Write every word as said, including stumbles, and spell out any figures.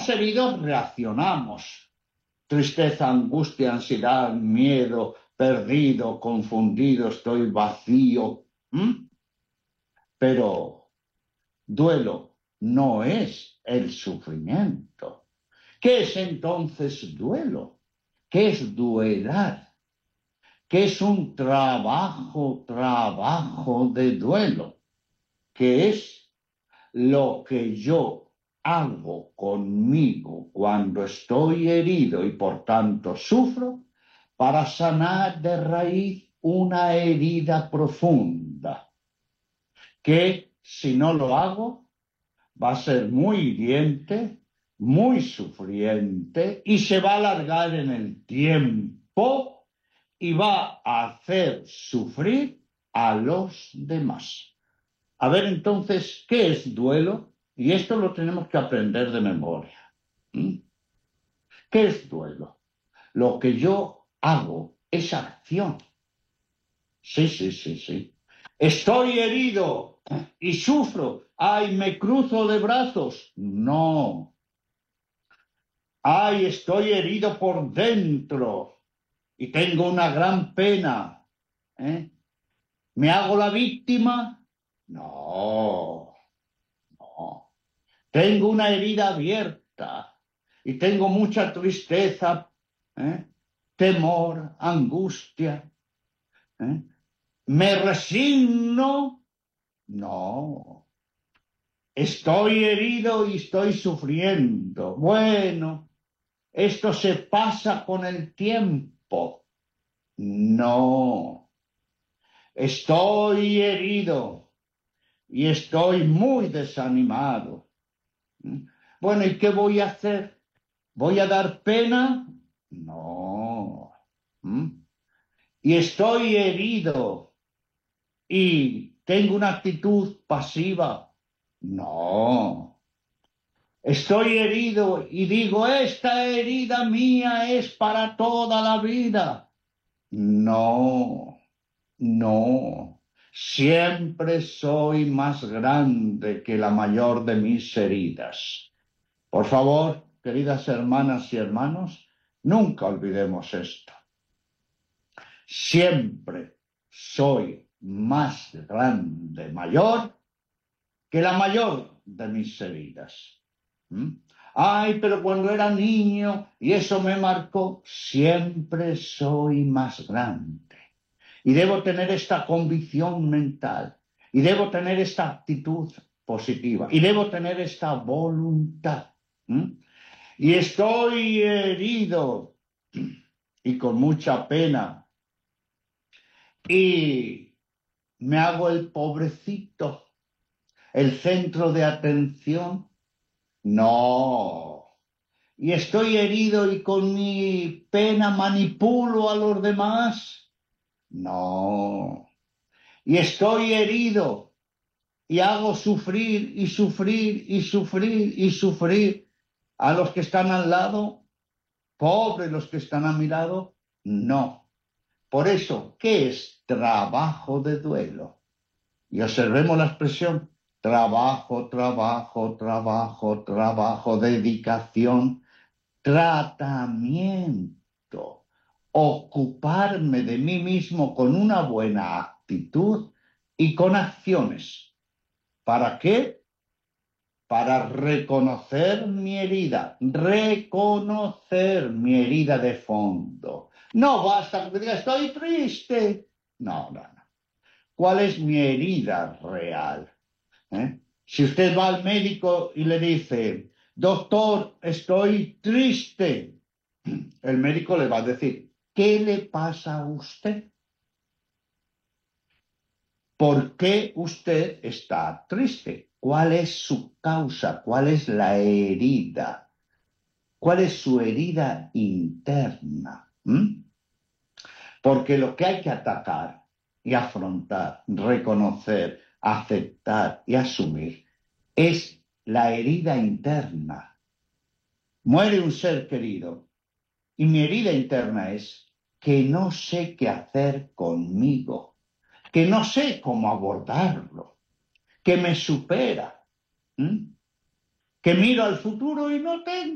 estamos heridos, reaccionamos. Tristeza, angustia, ansiedad, miedo, perdido, confundido, estoy vacío. ¿Mm? Pero duelo no es el sufrimiento. ¿Qué es entonces duelo? ¿Qué es duelar? ¿Qué es un trabajo, trabajo de duelo? ¿Qué es lo que yo hago conmigo cuando estoy herido y por tanto sufro para sanar de raíz una herida profunda que si no lo hago va a ser muy hiriente, muy sufriente y se va a alargar en el tiempo y va a hacer sufrir a los demás. A ver entonces, ¿qué es duelo? Y esto lo tenemos que aprender de memoria. ¿Mm? ¿Qué es duelo? Lo que yo hago es acción. Sí, sí, sí, sí. Estoy herido y sufro. Ay, me cruzo de brazos. No. Ay, estoy herido por dentro y tengo una gran pena. ¿Eh? ¿Me hago la víctima? No, no. Tengo una herida abierta y tengo mucha tristeza, ¿eh? Temor, angustia. ¿Eh? ¿Me resigno? No. Estoy herido y estoy sufriendo. Bueno, esto se pasa con el tiempo. No. Estoy herido y estoy muy desanimado. Bueno, ¿y qué voy a hacer? ¿Voy a dar pena? No. ¿Mm? Y estoy herido y tengo una actitud pasiva. No. Estoy herido y digo, esta herida mía es para toda la vida. No, no. Siempre soy más grande que la mayor de mis heridas. Por favor, queridas hermanas y hermanos, nunca olvidemos esto. Siempre soy más grande, mayor, que la mayor de mis heridas. ¿Mm? Ay, pero cuando era niño y eso me marcó, siempre soy más grande. Y debo tener esta convicción mental. Y debo tener esta actitud positiva. Y debo tener esta voluntad. ¿Mm? Y estoy herido y con mucha pena. Y me hago el pobrecito, el centro de atención. No. Y estoy herido y con mi pena manipulo a los demás. No. Y estoy herido y hago sufrir y sufrir y sufrir y sufrir a los que están al lado. Pobres los que están a mi lado. No. Por eso, ¿qué es trabajo de duelo? Y observemos la expresión trabajo, trabajo, trabajo, trabajo, dedicación, tratamiento, ocuparme de mí mismo con una buena actitud y con acciones. ¿Para qué? Para reconocer mi herida, reconocer mi herida de fondo. No basta que diga, estoy triste. No, no, no. ¿Cuál es mi herida real? ¿Eh? Si usted va al médico y le dice, doctor, estoy triste, el médico le va a decir, ¿qué le pasa a usted? ¿Por qué usted está triste? ¿Cuál es su causa? ¿Cuál es la herida? ¿Cuál es su herida interna? ¿Mm? Porque lo que hay que atacar y afrontar, reconocer, aceptar y asumir es la herida interna. Muere un ser querido y mi herida interna es que no sé qué hacer conmigo, que no sé cómo abordarlo, que me supera, ¿Mm? que miro al futuro y no tengo